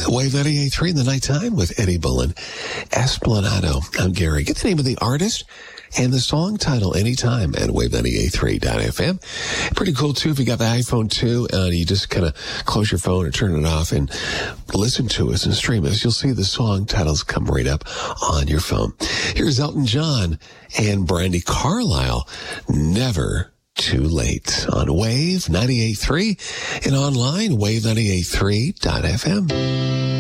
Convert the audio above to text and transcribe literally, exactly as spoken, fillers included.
Wave ninety-eight point three in the nighttime with Eddie Bullen. Esplanado. I'm Gary. Get the name of the artist and the song title anytime at wave ninety-eight point three dot f m. Pretty cool, too, if you got the iPhone, too, and you just kind of close your phone or turn it off and listen to us and stream us. You'll see the song titles come right up on your phone. Here's Elton John and Brandi Carlile, Never Too Late, on Wave ninety-eight point three and online, wave ninety-eight point three dot f m.